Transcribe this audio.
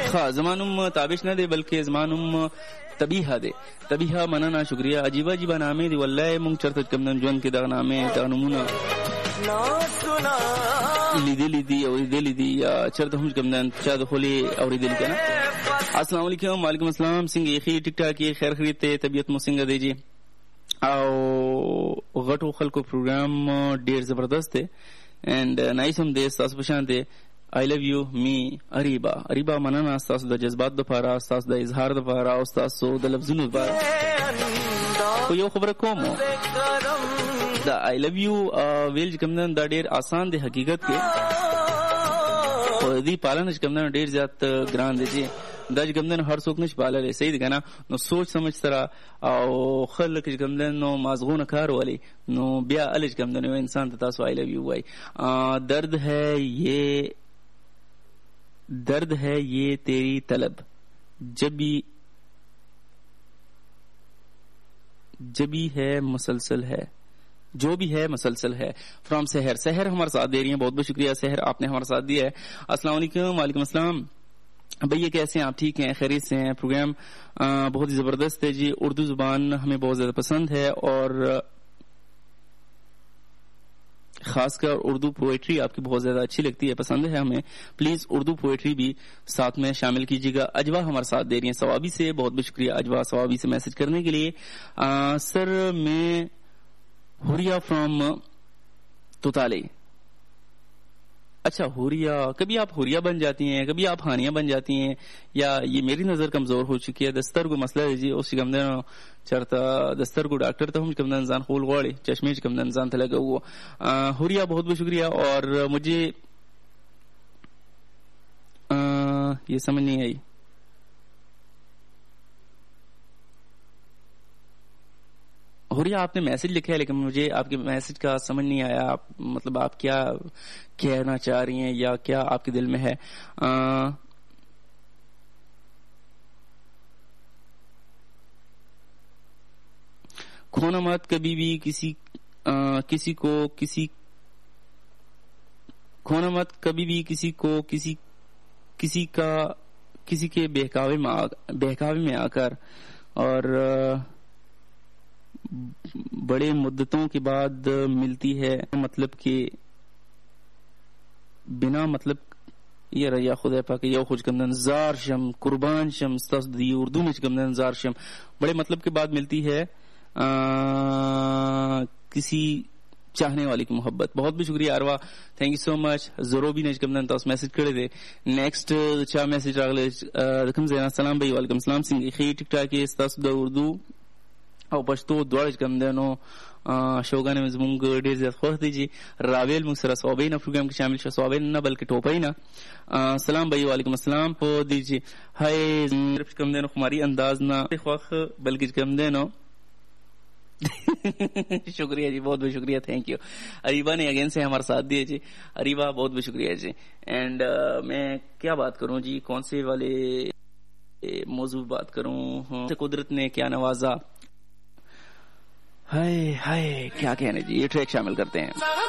हाँ जमानुम ताबिश न दे बल्कि जमानुम तबीहा दे तबीहा मनाना शुक्रिया अजीबा जीबा नामे दी वल्लाह मुंग चरत कमन जोन के नामे नमूना लिदी और दिली या चरत हम कमन चाद खोली और दिल का अस्सलाम वालेकुम वालेकुम अस्सलाम सिंह यखी टिक टाक ये खैर खरीदते तबीयत मुसिंग दे जी او غټو خلکو پروګرام ډیر زبردست دی and nice هم دی تاسو په شان دی I love you me اریبا مننه تاسو د جذبات د لپاره تاسو د اظهار د لپاره او تاسو د لفظونو لپاره خو یو خبره کوم دا I love you ویل کوم دا ډیر آسان دی حقیقت کې خو دې پالنه کوم ډیر زیات ګران دی چې دا چې کوم هر څوک نشي پاللی صحیح دی کنه نو سوچ سمجھ سره او خلک چې کوم نو مازغونه کار والی نو بیا الج کوم نو انسان ته تاسو I love you وای درد है ये तेरी तलब जबी है मुसलसल है जो भी है मुसलसल है फ्रॉम सहर हमारे साथ दे रही हैं बहुत बहुत शुक्रिया सहर आपने हमारे साथ दिया है अस्सलाम वालेकुम वालेकुम अस्सलाम भैया कैसे हैं आप ठीक हैं खैरियत से हैं प्रोग्राम बहुत ही जबरदस्त है जी उर्दू जुबान हमें बहुत ज्यादा पसंद है और खासकर उर्दू पोएट्री आपकी बहुत ज्यादा अच्छी लगती है पसंद है हमें प्लीज उर्दू पोएट्री भी साथ में शामिल कीजिएगा अजवा हमारे साथ दे रही हैं सवाबी से बहुत बहुत शुक्रिया अजवा सवाबी से मैसेज करने के लिए सर मैं हुरिया फ्रॉम तोताले अच्छा हुरिया कभी आप हुरिया बन जाती हैं कभी आप हानिया बन जाती हैं या ये मेरी नजर कमजोर हो चुकी है दस्तर को मसला है जी उस कमदन चरता दस्तर को डॉक्टर तो हम कमदन इंसान खोल गोड़े चश्मे कमदन इंसान लगा हुआ हुरिया बहुत बहुत शुक्रिया और मुझे ये समझ नहीं आई हुरिया आपने मैसेज लिखा है लेकिन मुझे आपके मैसेज का समझ नहीं आया आप मतलब आप क्या कहना चाह रही हैं या क्या आपके दिल में है खोना मत कभी भी किसी को किसी के बहकावे में आकर और बड़े मुद्दतों के बाद मिलती है मतलब कि बिना मतलब ये रया खुदा पाक यो खुद कमदन जार शम कुर्बान शम तस्दी उर्दू में कमदन जार शम बड़े मतलब के बाद मिलती है किसी चाहने वाले की मोहब्बत बहुत भी शुक्रिया अरवा थैंक यू सो मच जरूर भी कमदन तो मैसेज करे दे नेक्स्ट चा मैसेज अगले रकम ज़ैना सलाम भाई वालेकुम सलाम सिंह खी टिकटॉक के तस्द उर्दू او پښتو دواړه کوم دنو شوګانې زمونږ ډیر زیات خوښ دي چې راویل موږ سره صوابین پروګرام کې شامل شو صوابین نه بلکې ټوپای نه سلام بھائی وعلیکم السلام په دې چې هاي صرف کوم دنو خماري انداز نه خوښ بلکې کوم دنو शुक्रिया जी बहुत बहुत शुक्रिया थैंक यू अरीबा ने अगेन से हमारे साथ दिए जी अरीबा बहुत बहुत शुक्रिया जी एंड मैं क्या बात करूं जी कौन से वाले मौजू बात करूं कुदरत ने क्या नवाजा हाय हाय क्या कहने जी ये ट्रैक शामिल करते हैं